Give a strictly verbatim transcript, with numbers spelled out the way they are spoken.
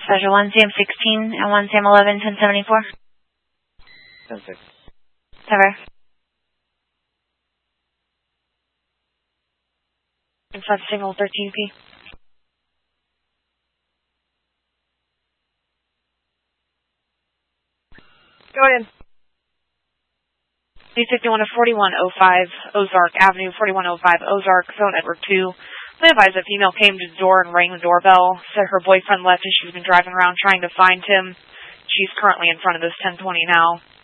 Special one C M sixteen and one C M eleven, ten seventy-four. ten six. Cover. Inside signal thirteen P. Go in. D fifty-one to forty-one oh five Ozark Avenue, forty-one oh five Ozark, phone network two. I advise a female came to the door and rang the doorbell. Said her boyfriend left and she's been driving around trying to find him. She's currently in front of this ten twenty now.